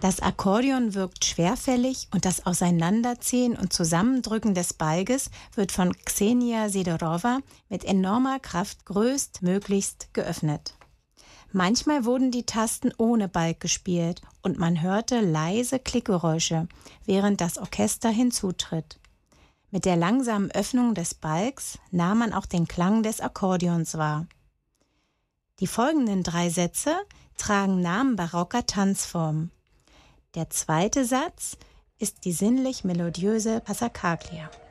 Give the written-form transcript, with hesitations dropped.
Das Akkordeon wirkt schwerfällig und das Auseinanderziehen und Zusammendrücken des Balges wird von Ksenia Sidorova mit enormer Kraft größtmöglichst geöffnet. Manchmal wurden die Tasten ohne Balg gespielt und man hörte leise Klickgeräusche, während das Orchester hinzutritt. Mit der langsamen Öffnung des Balgs nahm man auch den Klang des Akkordeons wahr. Die folgenden 3 Sätze tragen Namen barocker Tanzformen. Der zweite Satz ist die sinnlich-melodiöse Passacaglia.